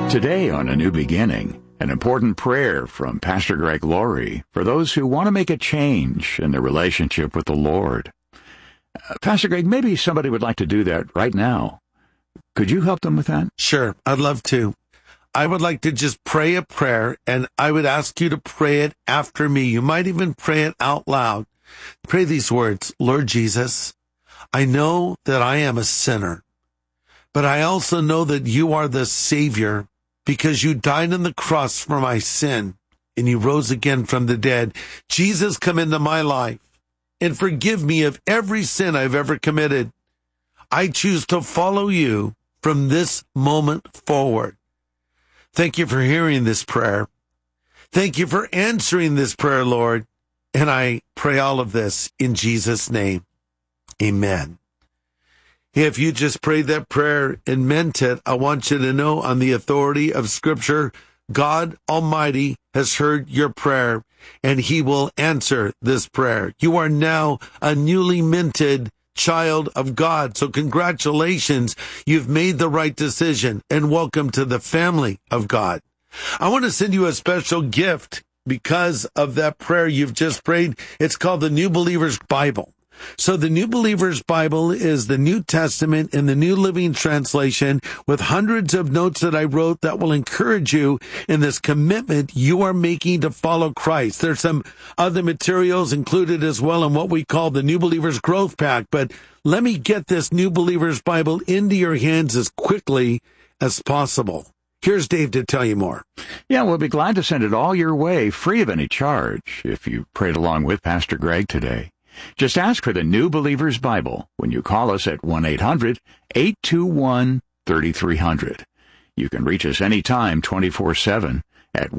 Today on A New Beginning, an important prayer from Pastor Greg Laurie for those who want to make a change in their relationship with the Lord. Pastor Greg, maybe somebody would like to do that right now. Could you help them with that? Sure, I'd love to. I would like to just pray a prayer, and I would ask you to pray it after me. You might even pray it out loud. Pray these words: Lord Jesus, I know that I am a sinner, but I also know that you are the Savior, because you died on the cross for my sin, and you rose again from the dead. Jesus, come into my life and forgive me of every sin I've ever committed. I choose to follow you from this moment forward. Thank you for hearing this prayer. Thank you for answering this prayer, Lord. And I pray all of this in Jesus' name. Amen. If you just prayed that prayer and meant it, I want you to know, on the authority of Scripture, God Almighty has heard your prayer, and He will answer this prayer. You are now a newly minted child of God. So congratulations, you've made the right decision, and welcome to the family of God. I want to send you a special gift because of that prayer you've just prayed. It's called the New Believer's Bible. So the New Believer's Bible is the New Testament in the New Living Translation, with hundreds of notes that I wrote that will encourage you in this commitment you are making to follow Christ. There's some other materials included as well in what we call the New Believer's Growth Pack, but let me get this New Believer's Bible into your hands as quickly as possible. Here's Dave to tell you more. Yeah, we'll be glad to send it all your way, free of any charge, if you prayed along with Pastor Greg today. Just ask for the New Believer's Bible when you call us at 1-800-821-3300. You can reach us anytime, 24/7, at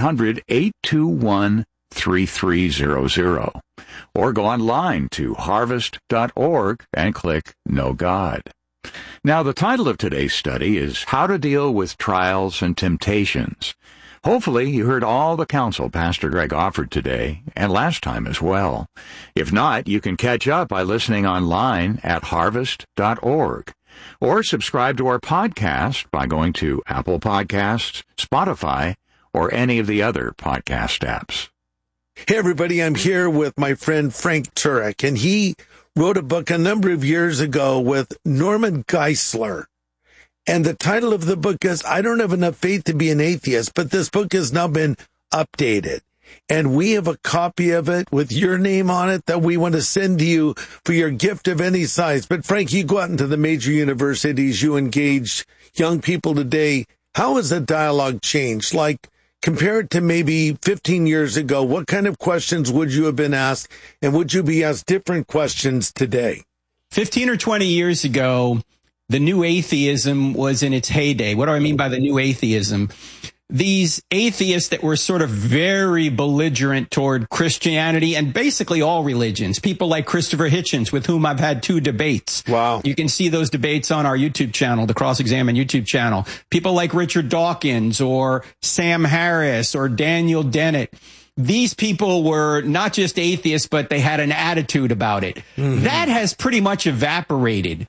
1-800-821-3300. Or go online to harvest.org and click Know God. Now, the title of today's study is How to Deal with Trials and Temptations. Hopefully, you heard all the counsel Pastor Greg offered today, and last time as well. If not, you can catch up by listening online at harvest.org, or subscribe to our podcast by going to Apple Podcasts, Spotify, or any of the other podcast apps. Hey, everybody, I'm here with my friend Frank Turek, and he wrote a book a number of years ago with Norman Geisler. And the title of the book is, I Don't Have Enough Faith to Be an Atheist, but this book has now been updated. And we have a copy of it with your name on it that we want to send to you for your gift of any size. But Frank, you go out into the major universities, you engage young people today. How has the dialogue changed? Like, compare it to maybe 15 years ago, what kind of questions would you have been asked? And would you be asked different questions today? 15 or 20 years ago, the new atheism was in its heyday. What do I mean by the new atheism? These atheists that were sort of very belligerent toward Christianity and basically all religions. People like Christopher Hitchens, with whom I've had 2 debates. Wow. You can see those debates on our YouTube channel, the Cross-Examine YouTube channel. People like Richard Dawkins or Sam Harris or Daniel Dennett. These people were not just atheists, but they had an attitude about it. Mm-hmm. That has pretty much evaporated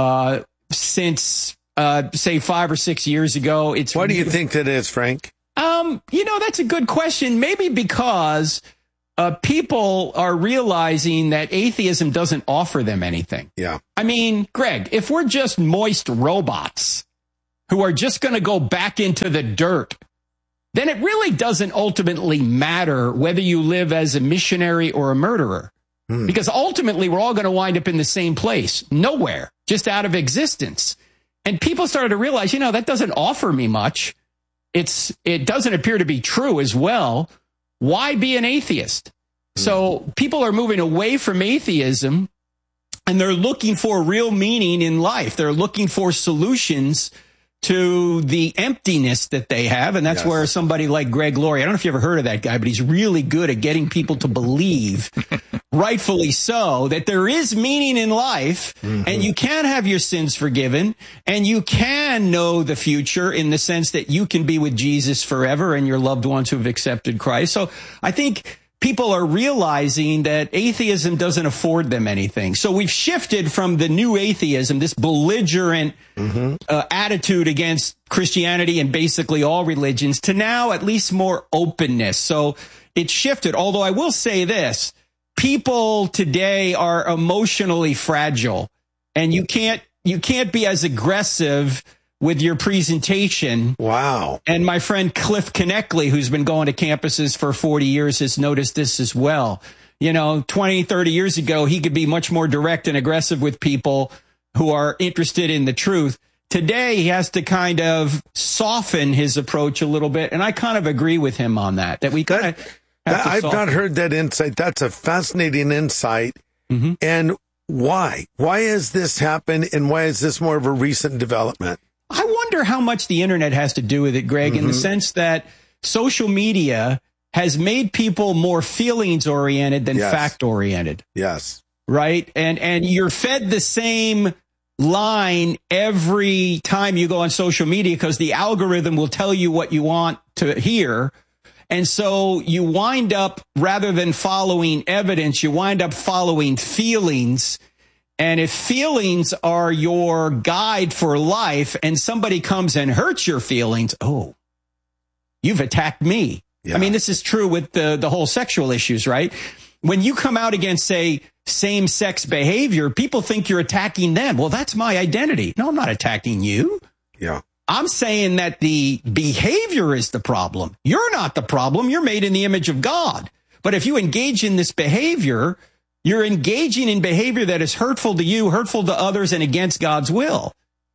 since, say, 5 or 6 years ago. Why do you think that is, Frank? That's a good question. Maybe because people are realizing that atheism doesn't offer them anything. Yeah. I mean, Greg, if we're just moist robots who are just going to go back into the dirt, then it really doesn't ultimately matter whether you live as a missionary or a murderer. Because ultimately, we're all going to wind up in the same place, nowhere, just out of existence. And people started to realize, that doesn't offer me much. It doesn't appear to be true as well. Why be an atheist? So people are moving away from atheism, and they're looking for real meaning in life. They're looking for solutions to the emptiness that they have. And that's where somebody like Greg Laurie, I don't know if you ever heard of that guy, but he's really good at getting people to believe, rightfully so, that there is meaning in life, and you can have your sins forgiven, and you can know the future in the sense that you can be with Jesus forever and your loved ones who have accepted Christ. So I think people are realizing that atheism doesn't afford them anything. So we've shifted from the new atheism, this belligerent attitude against Christianity and basically all religions, to now at least more openness. So it's shifted. Although I will say this, people today are emotionally fragile, and you can't be as aggressive with your presentation. Wow. And my friend Cliff Connectley, who's been going to campuses for 40 years, has noticed this as well. 20, 30 years ago, he could be much more direct and aggressive with people who are interested in the truth. Today, he has to kind of soften his approach a little bit. And I kind of agree with him on that we kind of have to I've soften. not heard that insight. That's a fascinating insight. Mm-hmm. And why? Why has this happened, and why is this more of a recent development? I wonder how much the internet has to do with it, Greg, in the sense that social media has made people more feelings-oriented than fact-oriented. Yes. Right? And you're fed the same line every time you go on social media because the algorithm will tell you what you want to hear. And so you wind up, rather than following evidence, you wind up following feelings. And if feelings are your guide for life and somebody comes and hurts your feelings, oh, you've attacked me. Yeah. I mean, this is true with the whole sexual issues, right? When you come out against, say, same-sex behavior, people think you're attacking them. Well, that's my identity. No, I'm not attacking you. Yeah. I'm saying that the behavior is the problem. You're not the problem. You're made in the image of God. But if you engage in this behavior, you're engaging in behavior that is hurtful to you, hurtful to others, and against God's will.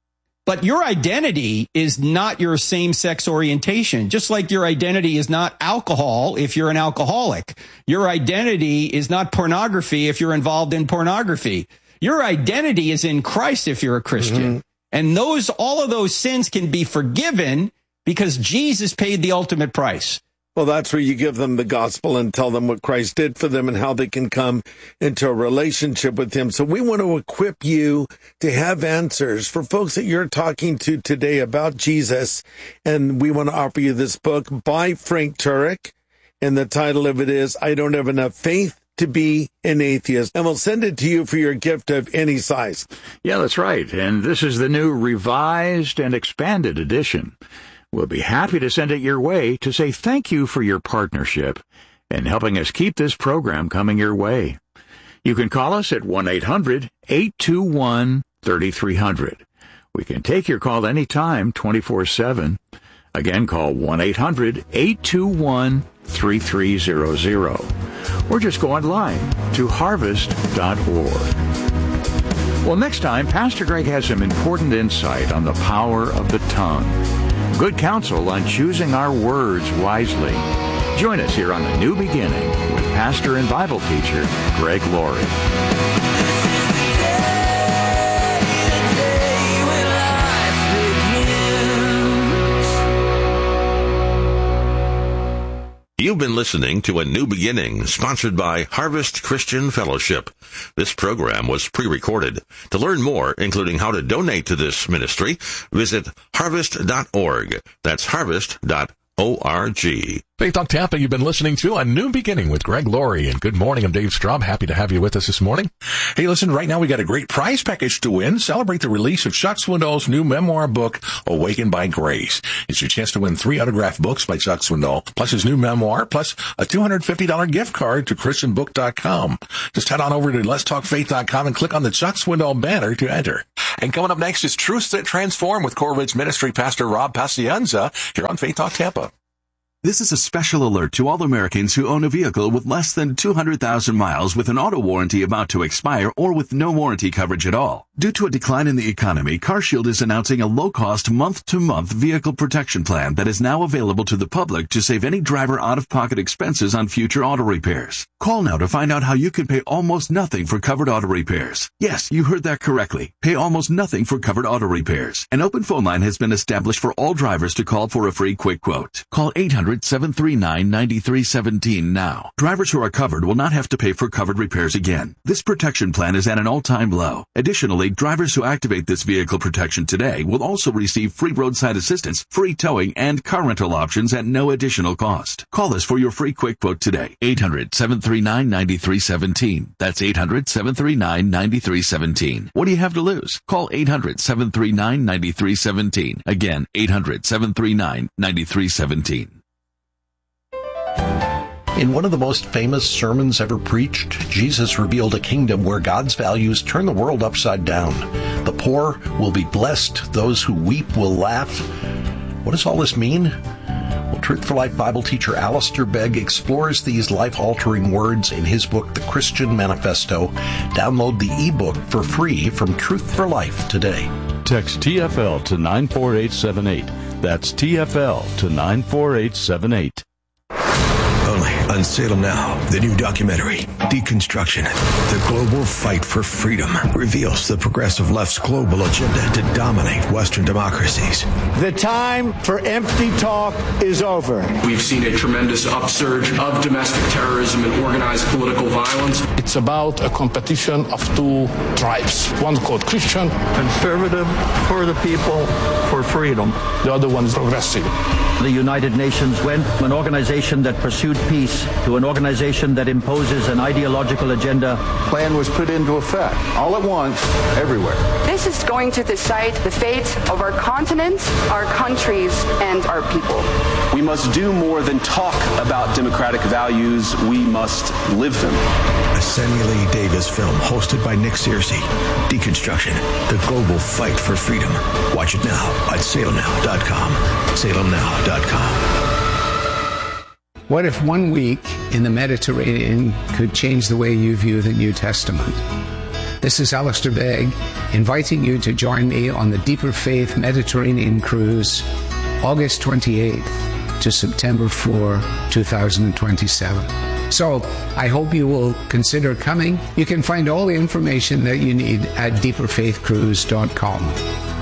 But your identity is not your same-sex orientation, just like your identity is not alcohol if you're an alcoholic. Your identity is not pornography if you're involved in pornography. Your identity is in Christ if you're a Christian. Mm-hmm. And all of those sins can be forgiven because Jesus paid the ultimate price. Well, that's where you give them the gospel and tell them what Christ did for them and how they can come into a relationship with him. So we want to equip you to have answers for folks that you're talking to today about Jesus. And we want to offer you this book by Frank Turek. And the title of it is, I Don't Have Enough Faith to Be an Atheist. And we'll send it to you for your gift of any size. Yeah, that's right. And this is the new revised and expanded edition. We'll be happy to send it your way to say thank you for your partnership in helping us keep this program coming your way. You can call us at 1-800-821-3300. We can take your call anytime, 24/7. Again, call 1-800-821-3300. Or just go online to harvest.org. Well, next time, Pastor Greg has some important insight on the power of the tongue. Good counsel on choosing our words wisely. Join us here on A New Beginning with pastor and Bible teacher Greg Laurie. You've been listening to A New Beginning, sponsored by Harvest Christian Fellowship. This program was pre-recorded. To learn more, including how to donate to this ministry, visit harvest.org. That's harvest.org. Faith Talk Tampa, you've been listening to A New Beginning with Greg Laurie. And good morning, I'm Dave Straub. Happy to have you with us this morning. Hey, listen, right now we got a great prize package to win. Celebrate the release of Chuck Swindoll's new memoir book, Awakened by Grace. It's your chance to win 3 autographed books by Chuck Swindoll, plus his new memoir, plus a $250 gift card to ChristianBook.com. Just head on over to Let'sTalkFaith.com and click on the Chuck Swindoll banner to enter. And coming up next is Truths That Transform with Corvid's Ministry Pastor Rob Pacienza here on Faith Talk Tampa. This is a special alert to all Americans who own a vehicle with less than 200,000 miles with an auto warranty about to expire or with no warranty coverage at all. Due to a decline in the economy, CarShield is announcing a low-cost month-to-month vehicle protection plan that is now available to the public to save any driver out-of-pocket expenses on future auto repairs. Call now to find out how you can pay almost nothing for covered auto repairs. Yes, you heard that correctly. Pay almost nothing for covered auto repairs. An open phone line has been established for all drivers to call for a free quick quote. Call 800-739-9317 now. Drivers who are covered will not have to pay for covered repairs again. This protection plan is at an all-time low. Additionally, Additionally, drivers who activate this vehicle protection today will also receive free roadside assistance, free towing, and car rental options at no additional cost. Call us for your free quick quote today. 800-739-9317. That's 800-739-9317. What do you have to lose? Call 800-739-9317. Again, 800-739-9317. In one of the most famous sermons ever preached, Jesus revealed a kingdom where God's values turn the world upside down. The poor will be blessed. Those who weep will laugh. What does all this mean? Well, Truth for Life Bible teacher Alistair Begg explores these life-altering words in his book, The Christian Manifesto. Download the ebook for free from Truth for Life today. Text TFL to 94878. That's TFL to 94878. Only on Salem Now, the new documentary, Deconstruction, the Global Fight for Freedom, reveals the progressive left's global agenda to dominate Western democracies. The time for empty talk is over. We've seen a tremendous upsurge of domestic terrorism and organized political violence. It's about a competition of two tribes. One called Christian. Conservative, for the people, for freedom. The other one is progressive. The United Nations went from an organization that pursued peace to an organization that imposes an ideological agenda. Plan was put into effect, all at once, everywhere. This is going to decide the fate of our continent, our countries, and our people. We must do more than talk about democratic values. We must live them. A Samuel E. Davis film hosted by Nick Searcy. Deconstruction, the global fight for freedom. Watch it now at salemnow.com. salemnow.com. What if 1 week in the Mediterranean could change the way you view the New Testament? This is Alistair Begg, inviting you to join me on the Deeper Faith Mediterranean Cruise, August 28th to September 4, 2027. So I hope you will consider coming. You can find all the information that you need at deeperfaithcruise.com.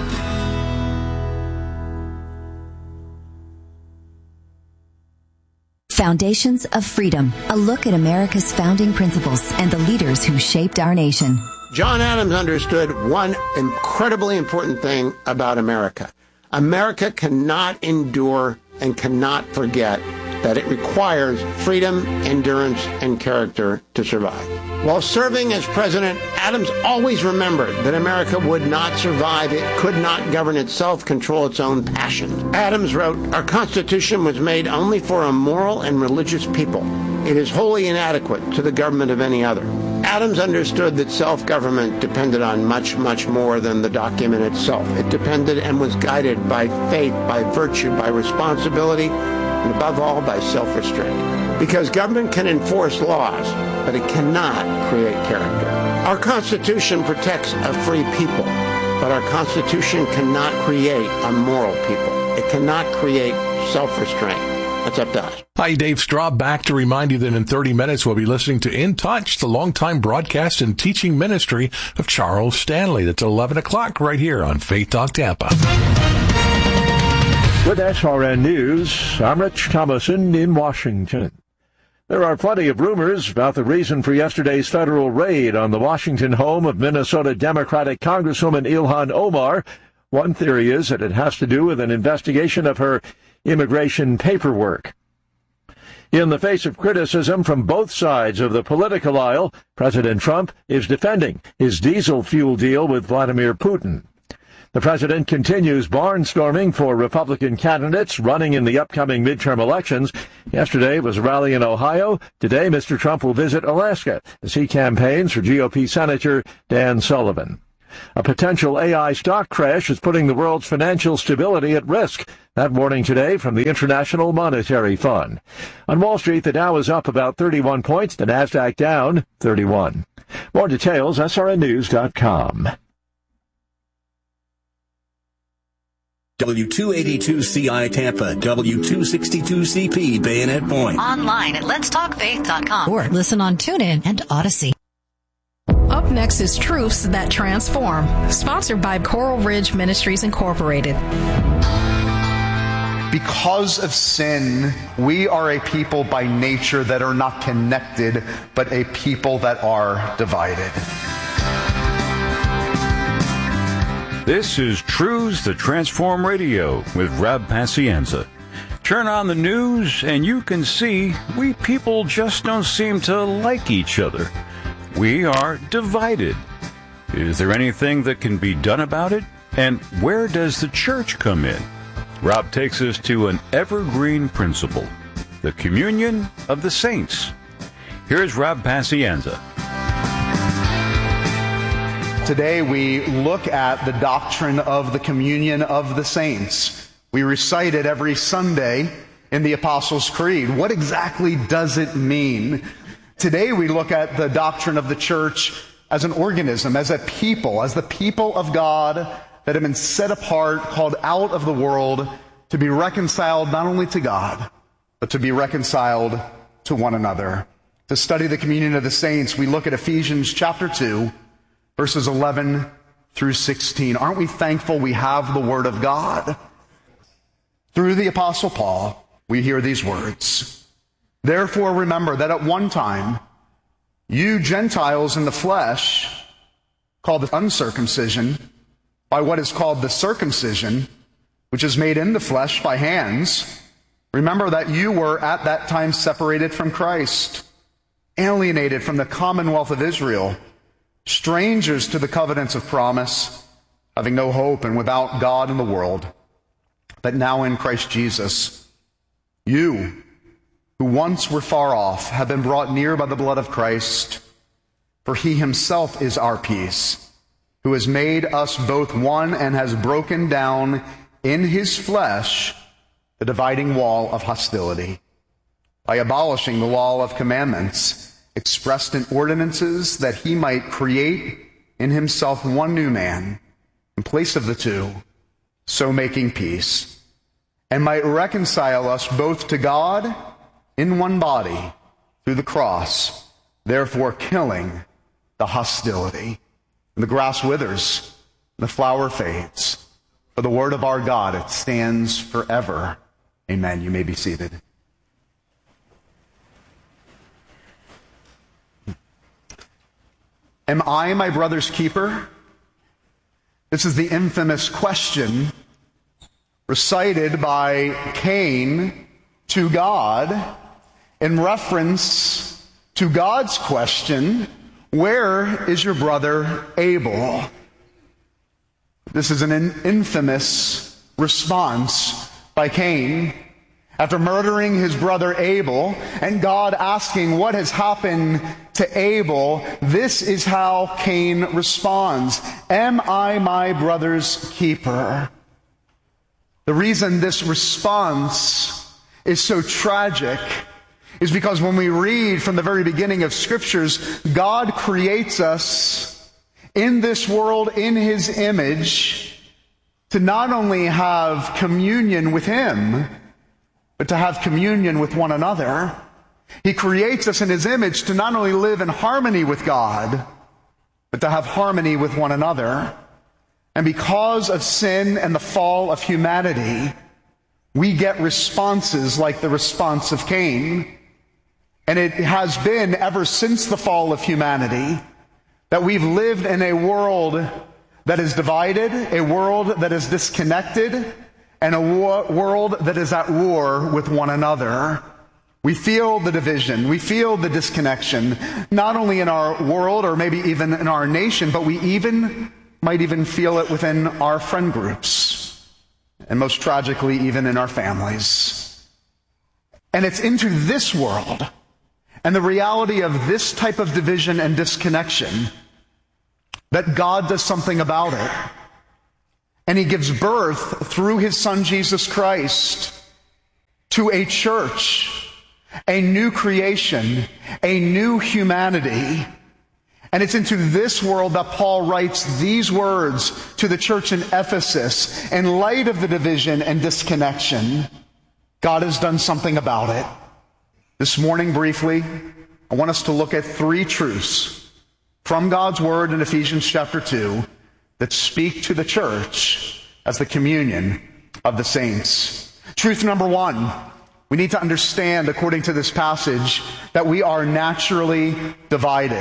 Foundations of Freedom, a look at America's founding principles and the leaders who shaped our nation. John Adams understood one incredibly important thing about America. America cannot endure and cannot forget that it requires freedom, endurance, and character to survive. While serving as president, Adams always remembered that America would not survive. It could not govern itself, control its own passions. Adams wrote, "Our Constitution was made only for a moral and religious people. It is wholly inadequate to the government of any other." Adams understood that self-government depended on much, much more than the document itself. It depended and was guided by faith, by virtue, by responsibility, and above all, by self-restraint. Because government can enforce laws, but it cannot create character. Our Constitution protects a free people, but our Constitution cannot create a moral people. It cannot create self-restraint. That's up to us. Hi, Dave Straub, back to remind you that in 30 minutes we'll be listening to In Touch, the longtime broadcast and teaching ministry of Charles Stanley. That's 11 o'clock right here on Faith Talk Tampa. With SRN News, I'm Rich Thomason in Washington. There are plenty of rumors about the reason for yesterday's federal raid on the Washington home of Minnesota Democratic Congresswoman Ilhan Omar. One theory is that it has to do with an investigation of her immigration paperwork. In the face of criticism from both sides of the political aisle, President Trump is defending his diesel fuel deal with Vladimir Putin. The president continues barnstorming for Republican candidates running in the upcoming midterm elections. Yesterday was a rally in Ohio. Today, Mr. Trump will visit Alaska as he campaigns for GOP Senator Dan Sullivan. A potential AI stock crash is putting the world's financial stability at risk. That warning today from the International Monetary Fund. On Wall Street, the Dow is up about 31 points, the Nasdaq down 31. More details, srnnews.com. W282CI Tampa, W262CP Bayonet Point. Online at letstalkfaith.com. Or listen on TuneIn and Odyssey. Up next is Truths That Transform, sponsored by Coral Ridge Ministries Incorporated. Because of sin, we are a people by nature that are not connected, but a people that are divided. This is Truths That Transform Radio with Rob Pacienza. Turn on the news and you can see we people just don't seem to like each other. We are divided. Is there anything that can be done about it? And where does the church come in? Rob takes us to an evergreen principle, the communion of the saints. Here's Rob Pacienza. Today we look at the doctrine of the communion of the saints. We recite it every Sunday in the Apostles' Creed. What exactly does it mean? Today we look at the doctrine of the church as an organism, as a people, as the people of God that have been set apart, called out of the world to be reconciled not only to God, but to be reconciled to one another. To study the communion of the saints, we look at Ephesians chapter 2, verses 11 through 16. Aren't we thankful we have the Word of God? Through the Apostle Paul, we hear these words. Therefore remember that at one time, you Gentiles in the flesh, called the uncircumcision, by what is called the circumcision, which is made in the flesh by hands, remember that you were at that time separated from Christ, alienated from the commonwealth of Israel, strangers to the covenants of promise, having no hope and without God in the world. But now in Christ Jesus, you, who once were far off, have been brought near by the blood of Christ, for he himself is our peace, who has made us both one and has broken down in his flesh the dividing wall of hostility, by abolishing the law of commandments expressed in ordinances, that he might create in himself one new man in place of the two, so making peace, and might reconcile us both to God in one body through the cross, therefore killing the hostility. And the grass withers, and the flower fades, but the word of our God, it stands forever. Amen. You may be seated. Am I my brother's keeper? This is the infamous question recited by Cain to God in reference to God's question, where is your brother Abel? This is an infamous response by Cain after murdering his brother Abel, and God asking what has happened to Abel. This is how Cain responds. Am I my brother's keeper? The reason this response is so tragic is because when we read from the very beginning of Scriptures, God creates us in this world in his image to not only have communion with him, but to have communion with one another. He creates us in his image to not only live in harmony with God, but to have harmony with one another. And because of sin and the fall of humanity, we get responses like the response of Cain. And it has been ever since the fall of humanity that we've lived in a world that is divided, a world that is disconnected, and a world that is at war with one another. We feel the division, we feel the disconnection, not only in our world or maybe even in our nation, but we might even feel it within our friend groups, and most tragically, even in our families. And it's into this world and the reality of this type of division and disconnection that God does something about it. And he gives birth through his Son Jesus Christ to a church, a new creation, a new humanity. And it's into this world that Paul writes these words to the church in Ephesus. In light of the division and disconnection, God has done something about it. This morning, briefly, I want us to look at three truths from God's Word in Ephesians chapter 2 that speak to the church as the communion of the saints. Truth number one, we need to understand, according to this passage, that we are naturally divided.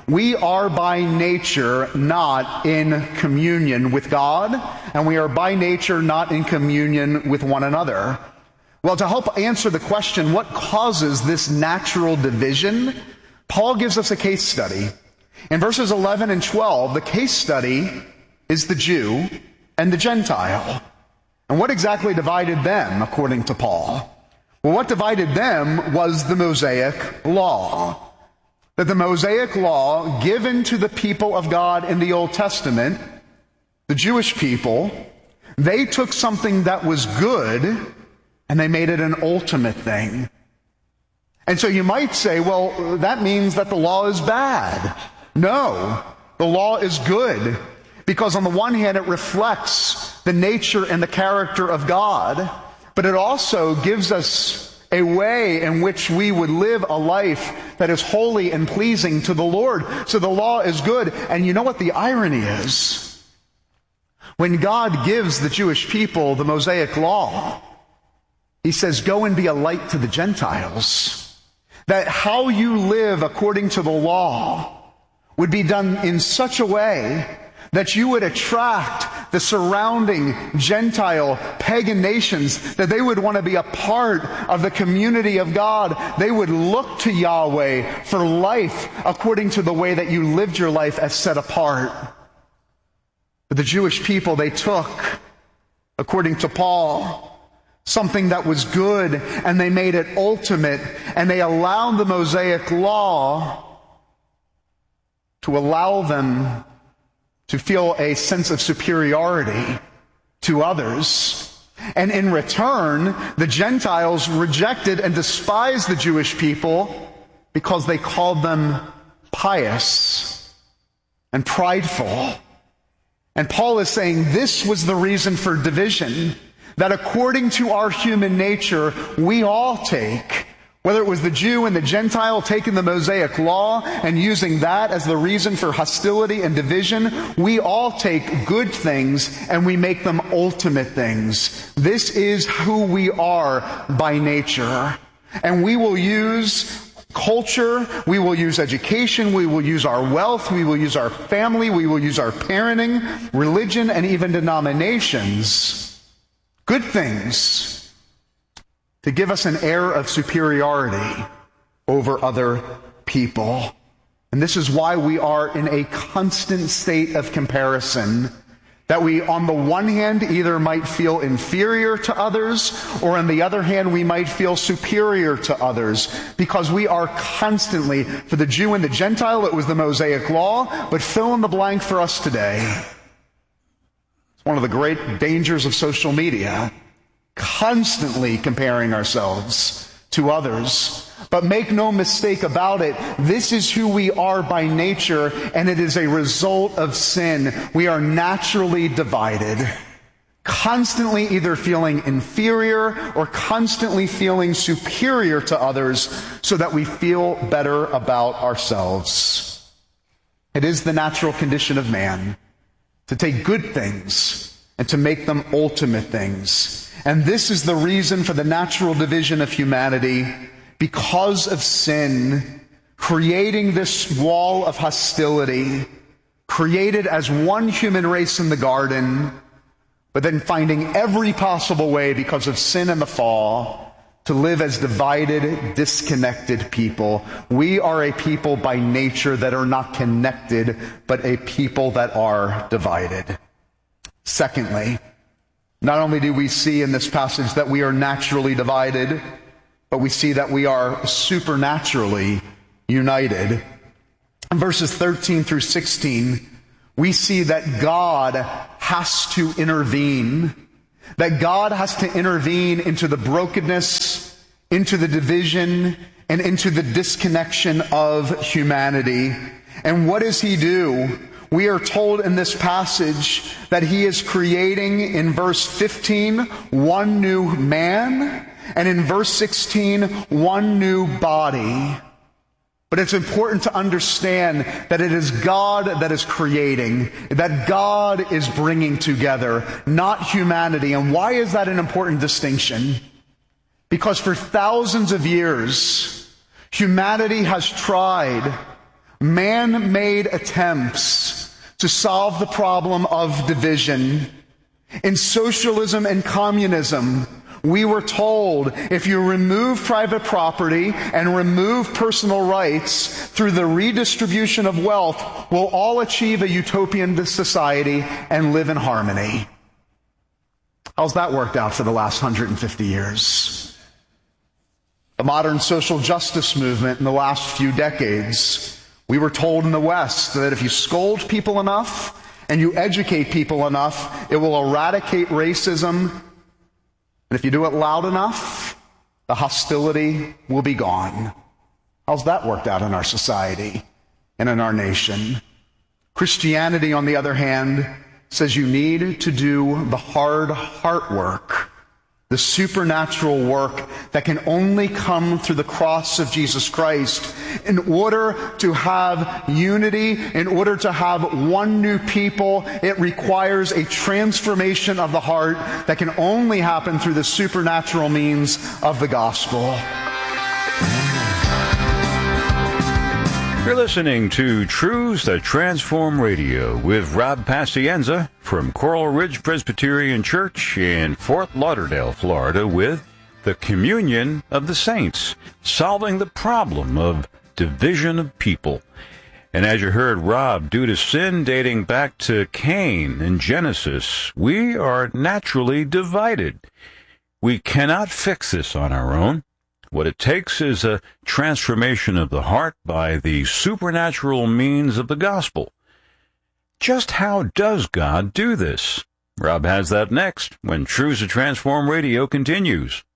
we are by nature not in communion with God, and we are by nature not in communion with one another. Well, to help answer the question, what causes this natural division, Paul gives us a case study. In verses 11 and 12, the case study is the Jew and the Gentile. And what exactly divided them, according to Paul? Well, what divided them was the Mosaic Law. That the Mosaic Law given to the people of God in the Old Testament, the Jewish people, they took something that was good and they made it an ultimate thing. And so you might say, well, that means that the law is bad. No, the law is good. Because on the one hand, it reflects the nature and the character of God, but it also gives us a way in which we would live a life that is holy and pleasing to the Lord. So the law is good. And you know what the irony is? When God gives the Jewish people the Mosaic Law, He says, go and be a light to the Gentiles. That how you live according to the law would be done in such a way that you would attract the surrounding Gentile pagan nations, that they would want to be a part of the community of God. They would look to Yahweh for life according to the way that you lived your life as set apart. But the Jewish people, they took, according to Paul, something that was good and they made it ultimate, and they allowed the Mosaic Law to allow them to feel a sense of superiority to others. And in return, the Gentiles rejected and despised the Jewish people because they called them pious and prideful. And Paul is saying this was the reason for division, that according to our human nature, we all take, whether it was the Jew and the Gentile taking the Mosaic Law and using that as the reason for hostility and division, we all take good things and we make them ultimate things. This is who we are by nature. And we will use culture, we will use education, we will use our wealth, we will use our family, we will use our parenting, religion, and even denominations, good things, to give us an air of superiority over other people. And this is why we are in a constant state of comparison, that we, on the one hand, either might feel inferior to others, or on the other hand, we might feel superior to others, because we are constantly, for the Jew and the Gentile, it was the Mosaic Law, but fill in the blank for us today. It's one of the great dangers of social media. Constantly comparing ourselves to others. But make no mistake about it, this is who we are by nature, and it is a result of sin. We are naturally divided, constantly either feeling inferior or constantly feeling superior to others so that we feel better about ourselves. It is the natural condition of man to take good things and to make them ultimate things. And this is the reason for the natural division of humanity, because of sin, creating this wall of hostility, created as one human race in the garden, but then finding every possible way, because of sin and the fall, to live as divided, disconnected people. We are a people by nature that are not connected, but a people that are divided. Secondly, not only do we see in this passage that we are naturally divided, but we see that we are supernaturally united. In verses 13 through 16, we see that God has to intervene. That God has to intervene into the brokenness, into the division, and into the disconnection of humanity. And what does He do? We are told in this passage that He is creating, in verse 15, one new man, and in verse 16, one new body. But it's important to understand that it is God that is creating, that God is bringing together, not humanity. And why is that an important distinction? Because for thousands of years, humanity has tried man-made attempts to solve the problem of division. In socialism and communism, we were told if you remove private property and remove personal rights through the redistribution of wealth, we'll all achieve a utopian society and live in harmony. How's that worked out for the last 150 years? The modern social justice movement in the last few decades, we were told in the West that if you scold people enough and you educate people enough, it will eradicate racism. And if you do it loud enough, the hostility will be gone. How's that worked out in our society and in our nation? Christianity, on the other hand, says you need to do the hard heart work, the supernatural work that can only come through the cross of Jesus Christ. In order to have unity, in order to have one new people, it requires a transformation of the heart that can only happen through the supernatural means of the gospel. You're listening to Truths That Transform Radio with Rob Pacienza from Coral Ridge Presbyterian Church in Fort Lauderdale, Florida, with the Communion of the Saints, solving the problem of division of people. And as you heard Rob, due to sin dating back to Cain in Genesis, we are naturally divided. We cannot fix this on our own. What it takes is a transformation of the heart by the supernatural means of the gospel. Just how does God do this? Rob has that next when Truths to Transform Radio continues.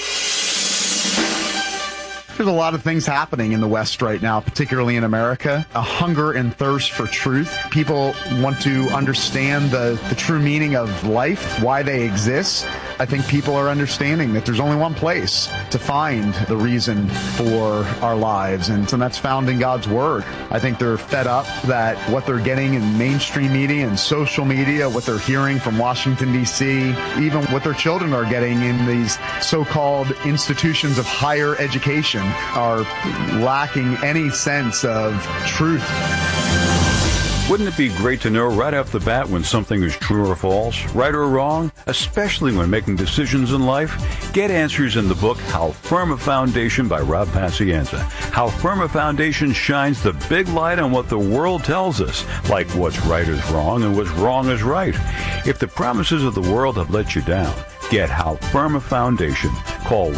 There's a lot of things happening in the West right now, particularly in America. A hunger and thirst for truth. People want to understand the true meaning of life, why they exist. I think people are understanding that there's only one place to find the reason for our lives, and that's found in God's Word. I think they're fed up that what they're getting in mainstream media and social media, what they're hearing from Washington, D.C., even what their children are getting in these so-called institutions of higher education, are lacking any sense of truth. Wouldn't it be great to know right off the bat when something is true or false, right or wrong, especially when making decisions in life? Get answers in the book How Firm a Foundation by Rob Pacienza. How Firm a Foundation shines the big light on what the world tells us, like what's right is wrong and what's wrong is right. If the promises of the world have let you down, get How Firm a Foundation. Call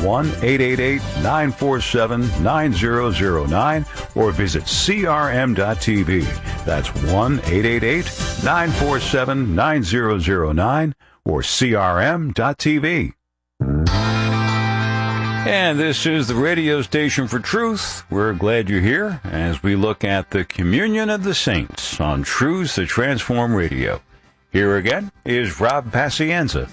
1-888-947-9009 or visit crm.tv. That's 1-888-947-9009 or crm.tv. And this is the radio station for truth. We're glad you're here as we look at the Communion of the Saints on Truths That Transform Radio. Here again is Rob Pacienza.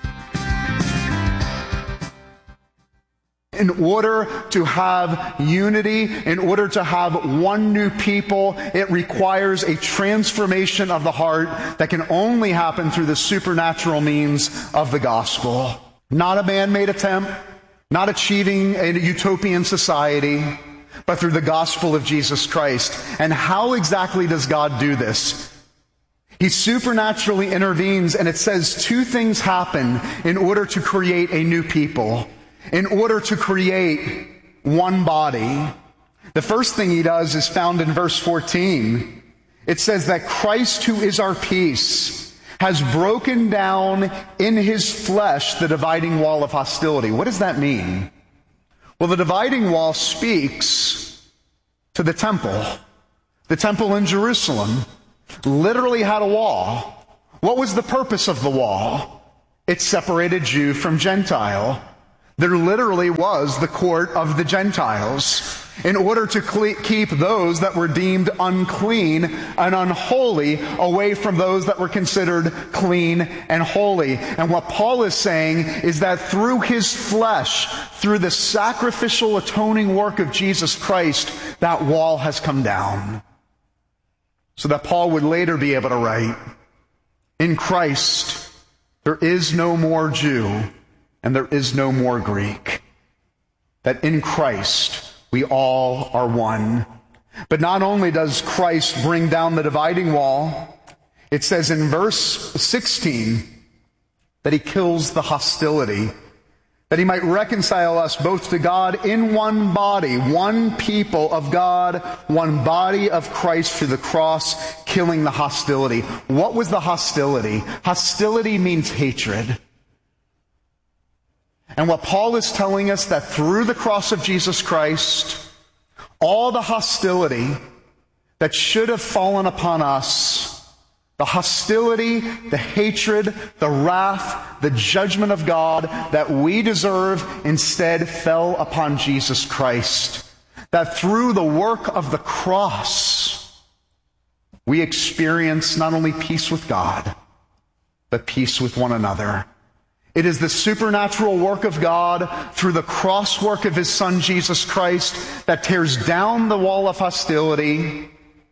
In order to have unity, in order to have one new people, it requires a transformation of the heart that can only happen through the supernatural means of the gospel. Not a man-made attempt, not achieving a utopian society, but through the gospel of Jesus Christ. And how exactly does God do this? He supernaturally intervenes, and it says two things happen in order to create a new people. In order to create one body. The first thing he does is found in verse 14. It says that Christ, who is our peace, has broken down in his flesh the dividing wall of hostility. What does that mean? Well, the dividing wall speaks to the temple. The temple in Jerusalem literally had a wall. What was the purpose of the wall? It separated Jew from Gentile. There literally was the court of the Gentiles in order to keep those that were deemed unclean and unholy away from those that were considered clean and holy. And what Paul is saying is that through his flesh, through the sacrificial atoning work of Jesus Christ, that wall has come down. So that Paul would later be able to write, in Christ, there is no more Jew, and there is no more Greek. That in Christ, we all are one. But not only does Christ bring down the dividing wall, it says in verse 16 that he kills the hostility, that he might reconcile us both to God in one body, one people of God, one body of Christ through the cross, killing the hostility. What was the hostility? Hostility means hatred. And what Paul is telling us, that through the cross of Jesus Christ, all the hostility that should have fallen upon us, the hostility, the hatred, the wrath, the judgment of God that we deserve, instead fell upon Jesus Christ. That through the work of the cross, we experience not only peace with God, but peace with one another. It is the supernatural work of God through the cross work of His Son, Jesus Christ, that tears down the wall of hostility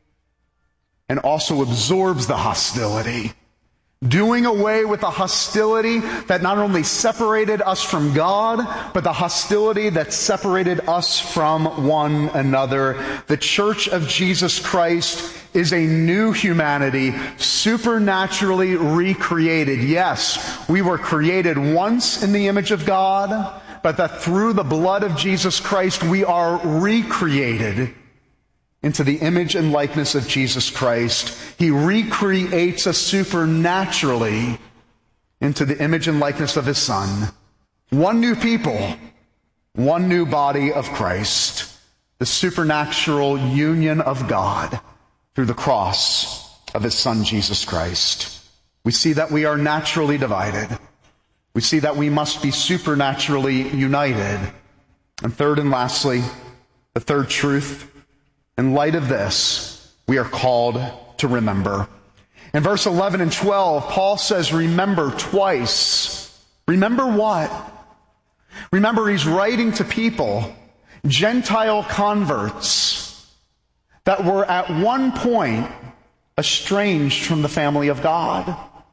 and also absorbs the hostility, doing away with the hostility that not only separated us from God, but the hostility that separated us from one another. The Church of Jesus Christ is a new humanity, supernaturally recreated. Yes, we were created once in the image of God, but that through the blood of Jesus Christ we are recreated into the image and likeness of Jesus Christ. He recreates us supernaturally into the image and likeness of His Son. One new people, one new body of Christ, the supernatural union of God through the cross of His Son, Jesus Christ. We see that we are naturally divided. We see that we must be supernaturally united. And third and lastly, the third truth, in light of this, we are called to remember. In verse 11 and 12, Paul says, remember twice. Remember what? Remember, he's writing to people, Gentile converts, that were at one point estranged from the family of God.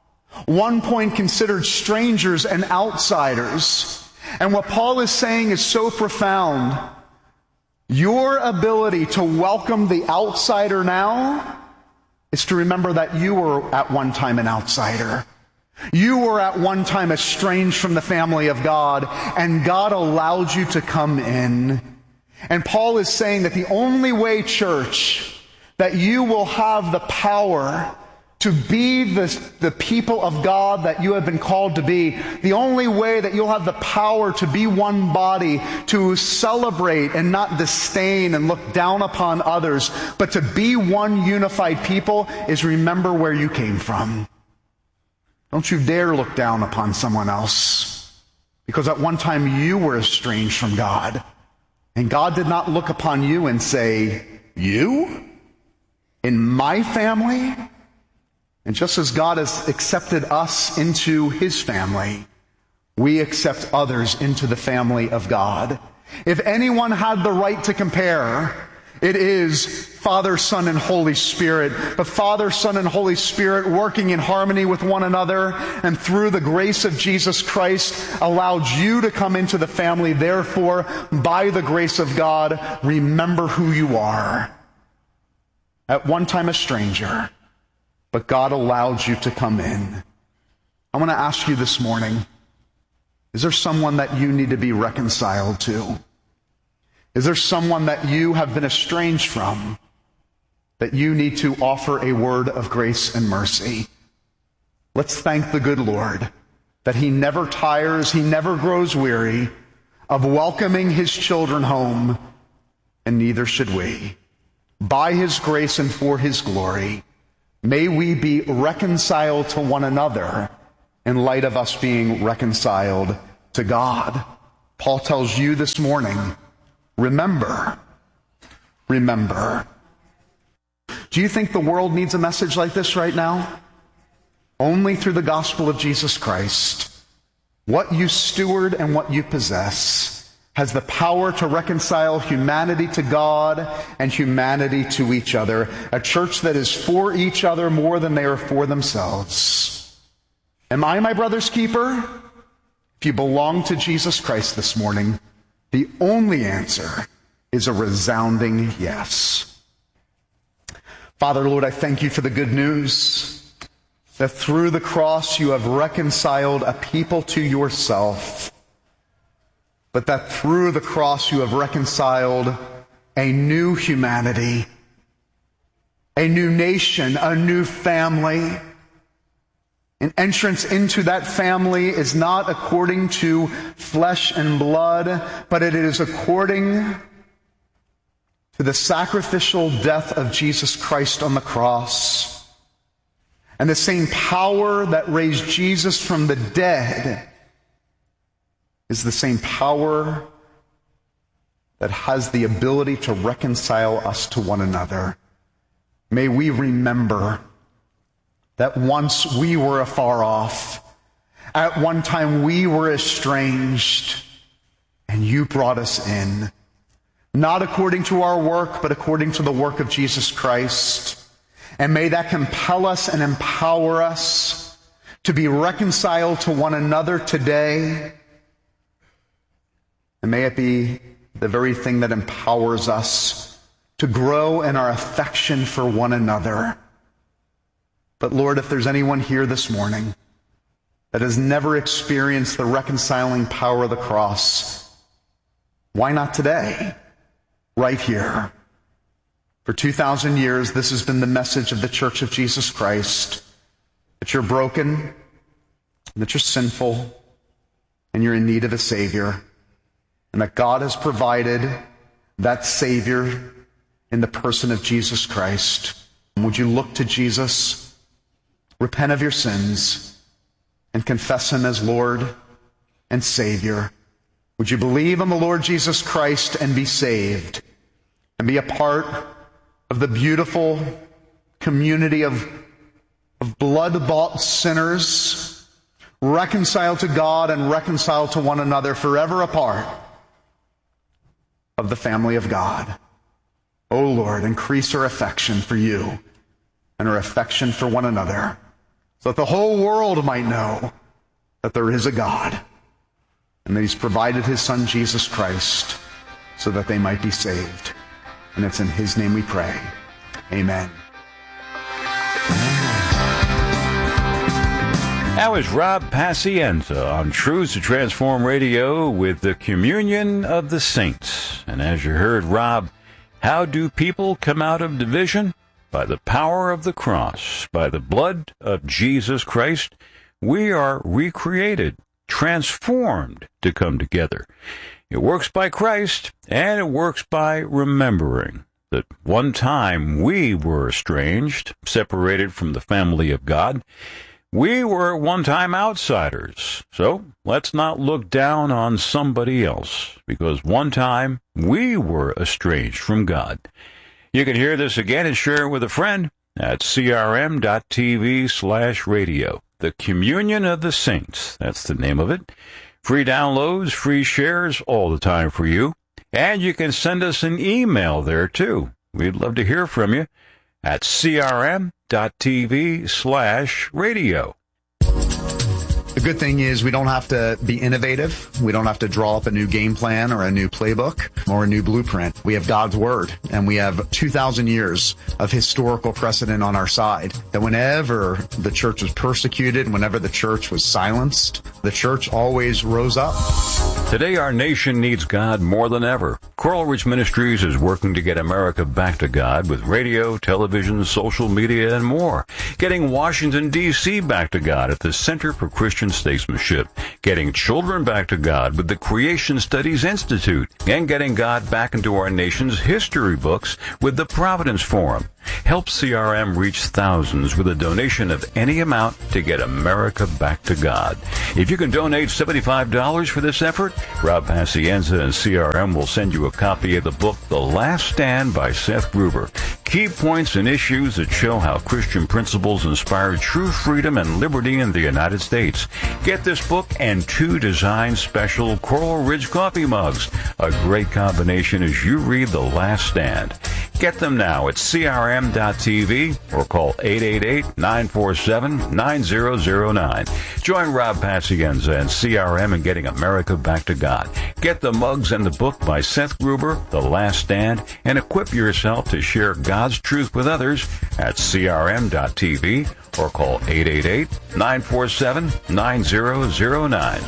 One point considered strangers and outsiders. And what Paul is saying is so profound. Your ability to welcome the outsider now is to remember that you were at one time an outsider. You were at one time estranged from the family of God, and God allowed you to come in. And Paul is saying that the only way, church, that you will have the power to be the people of God that you have been called to be, the only way that you'll have the power to be one body, to celebrate and not disdain and look down upon others, but to be one unified people, is remember where you came from. Don't you dare look down upon someone else, because at one time you were estranged from God, and God did not look upon you and say, you? In my family? And just as God has accepted us into His family, we accept others into the family of God. If anyone had the right to compare, it is Father, Son, and Holy Spirit. But Father, Son, and Holy Spirit working in harmony with one another, and through the grace of Jesus Christ allowed you to come into the family. Therefore, by the grace of God, remember who you are. At one time a stranger, but God allowed you to come in. I want to ask you this morning, is there someone that you need to be reconciled to? Is there someone that you have been estranged from that you need to offer a word of grace and mercy? Let's thank the good Lord that He never tires, He never grows weary of welcoming His children home, and neither should we. By His grace and for His glory, may we be reconciled to one another in light of us being reconciled to God. Paul tells you this morning, remember. Remember. Do you think the world needs a message like this right now? Only through the gospel of Jesus Christ. What you steward and what you possess has the power to reconcile humanity to God and humanity to each other. A church that is for each other more than they are for themselves. Am I my brother's keeper? If you belong to Jesus Christ this morning, the only answer is a resounding yes. Father, Lord, I thank you for the good news that through the cross you have reconciled a people to yourself, but that through the cross you have reconciled a new humanity, a new nation, a new family. An entrance into that family is not according to flesh and blood, but it is according to the sacrificial death of Jesus Christ on the cross. And the same power that raised Jesus from the dead is the same power that has the ability to reconcile us to one another. May we remember that once we were afar off, at one time we were estranged, and you brought us in, not according to our work, but according to the work of Jesus Christ. And may that compel us and empower us to be reconciled to one another today. And may it be the very thing that empowers us to grow in our affection for one another. But Lord, if there's anyone here this morning that has never experienced the reconciling power of the cross, why not today? Right here. For 2,000 years, this has been the message of the Church of Jesus Christ, that you're broken, that you're sinful, and you're in need of a Savior, and that God has provided that Savior in the person of Jesus Christ. And would you look to Jesus, repent of your sins, and confess Him as Lord and Savior? Would you believe on the Lord Jesus Christ and be saved, and be a part of the beautiful community of blood-bought sinners, reconciled to God and reconciled to one another, forever a part of the family of God? Oh Lord, increase our affection for you and our affection for one another, so that the whole world might know that there is a God, and that He's provided His Son Jesus Christ so that they might be saved. And it's in His name we pray. Amen. Now is Rob Pacienza on Truths to Transform Radio with the Communion of the Saints. And as you heard Rob, how do people come out of division? By the power of the cross, by the blood of Jesus Christ, we are recreated, transformed to come together. It works by Christ, and it works by remembering that one time we were estranged, separated from the family of God. We were at one time outsiders. So let's not look down on somebody else, because one time we were estranged from God. You can hear this again and share it with a friend at crm.tv/radio. The Communion of the Saints, that's the name of it. Free downloads, free shares, all the time for you. And you can send us an email there, too. We'd love to hear from you at crm.tv/radio. The good thing is we don't have to be innovative. We don't have to draw up a new game plan or a new playbook or a new blueprint. We have God's Word, and we have 2,000 years of historical precedent on our side, that whenever the church was persecuted, whenever the church was silenced, the church always rose up. Today, our nation needs God more than ever. Coral Ridge Ministries is working to get America back to God with radio, television, social media, and more. Getting Washington, D.C. back to God at the Center for Christian Statesmanship. Getting children back to God with the Creation Studies Institute. And getting God back into our nation's history books with the Providence Forum. Help CRM reach thousands with a donation of any amount to get America back to God. If you can donate $75 for this effort, Rob Pacienza and CRM will send you a copy of the book, The Last Stand by Seth Gruber. Key points and issues that show how Christian principles inspire true freedom and liberty in the United States. Get this book and 2 design special Coral Ridge coffee mugs. A great combination as you read The Last Stand. Get them now at crm.tv or call 888-947-9009. Join Rob Pacienza and CRM in getting America back to God. Get the mugs and the book by Seth Gruber, The Last Stand, and equip yourself to share God's truth with others at crm.tv or call 888-947-9009.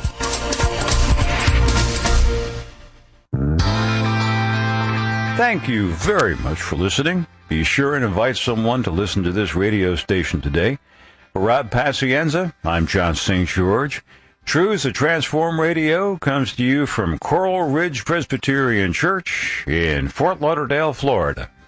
Thank you very much for listening. Be sure and invite someone to listen to this radio station today. For Rob Pacienza, I'm John St. George. Truths to Transform Radio comes to you from Coral Ridge Presbyterian Church in Fort Lauderdale, Florida.